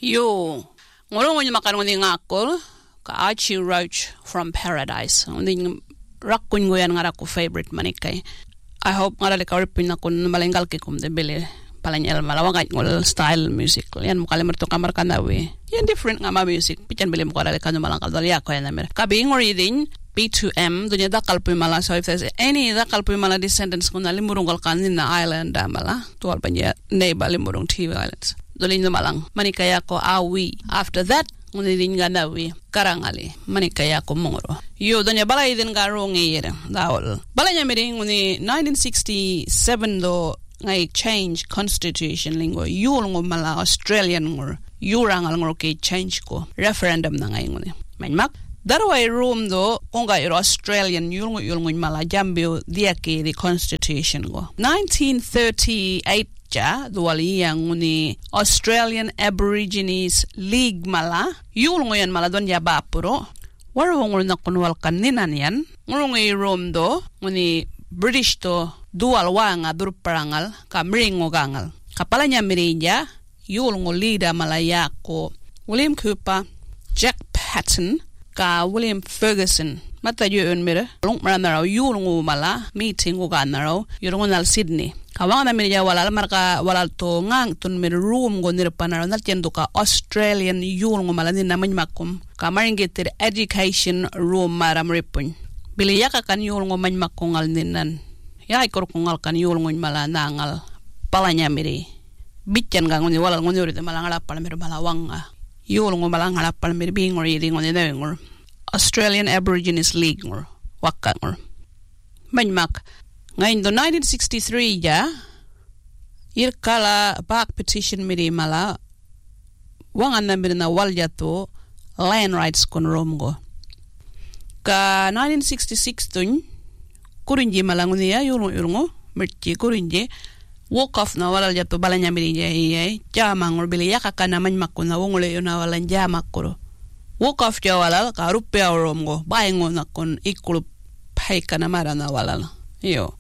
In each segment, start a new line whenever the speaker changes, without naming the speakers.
Yo, ngorong nyo makarong ni ngakol ka Archie Roach from Paradise. Nding rakun ngo yan nga ko favorite manikay. I hope nga dali ka ripin na kun malenggal ki kum de bele palanyal malawangat ngol style music. Yan mo kalimar to kamar kanawi. Yan different nga ma music. Pitan bele mo dali kanu malangkal dali ako yan namer. Kabi reading B2M dunya dakal pu mala, so if there's any dakal pu mala descendants kun limurungal kanin na island mala tuwal banya neighbor limurung TV islands. Dolin malang manikaya ko awi. After that ngunidin nga nawi karangali manikaya ko mongro. Yo donya balay din ga rong yere dawol. Balay nya miri nguni 1967 do ngay change constitution lingo yul ngo mala Australian ngor yurangal ngor ke change ko referendum na ngay nguni. Manmak darway room do konga iro Australian yul ngo mala jambio diake the constitution go 1938 duwali yang nguni Australian Aborigines League mala yul ngoyan mala don jaba puro waro ngul na kunwal kaninan yan ngurungi rom do nguni British to dual wanga durparangal ka mringo gangal kapala nya mirinja yul ngo leader mala yako William Cooper, Jack Patton ka William Ferguson mata yun mira long maranaw yul ngo mala meeting ngo ganaraw yul nal Sydney kawang na minja walal marka walal to ngang tun mir room go nir panaro nal tiendo ka Australian yul ngo malani na makum ka maringeter education room maram ripun bili yaka kan yul ngo manmakongal ninan ya ikor kongal kan yul ngo mala nangal palanya miri bityan ga ngoni walal ngoni uri malangala palmir balawanga yul ngo malangala palmir bingor yidi ngoni nawengor Australian Aborigines League ngor wakangor manmak ngayon do 1963 ja irkala back petition miri mala wangan na miri na walja to land rights kon romgo ka 1966 tun kurinji malanguni ya yurungo merti kurinji walk off na walal ja to balanya miri ja iya jama ngor bili yakaka na manmakuna wongole yuna walan jama kuro walk off ja walal ka rupya romgo bayengo na kon ikulu paika na mara na walal yo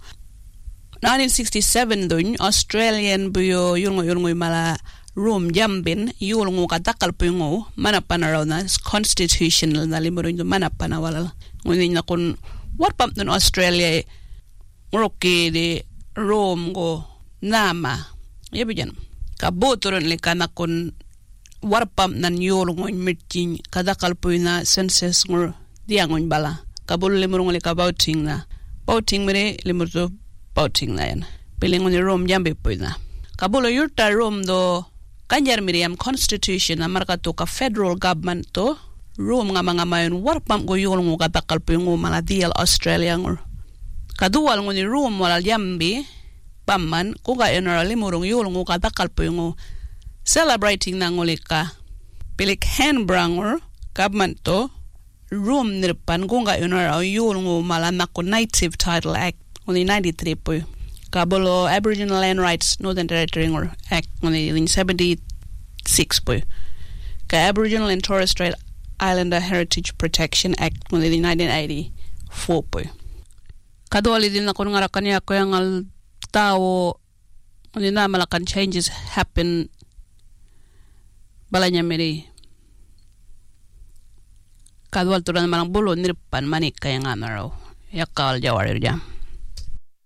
1967 dun Australian buyo yulngo mala room jambin yulngo katakal pungo manapana na constitutional na limuro ndo manapana wala nguni na kun what pump dun Australia ngoroke de room go nama yebijan kabotoron le kana kun what pump nan yulngo mirtin katakal puna census ngor diangon bala kabul limuro le kabouting na Bauting mere limurto bauting na yan. Piling ni Rome jambe po na. Kabulo yurta Rome do kanjar miriam constitution na marka to ka federal government to Rome nga mga mayon warpam go yul ngo katakal po yung maladial Australia ngor. Kaduwal ngo ni Rome walal jambe pamman kung ka general limurong yul ngo katakal po yung celebrating na ngolika. Pilik Canberra ngor government to room nirpan gunga yunara yul ngo malana ko Native Title Act only 93 po kabolo Aboriginal Land Rights Northern Territory Act only 76 po ka Aboriginal and Torres Strait Islander Heritage Protection Act only 1984 po kadoli din ako ngarakan niya ko yung tao only na malakan changes happen balanya meri kadwal turan malang bulo nirpan manik kaya nga naraw yakal jawarir jam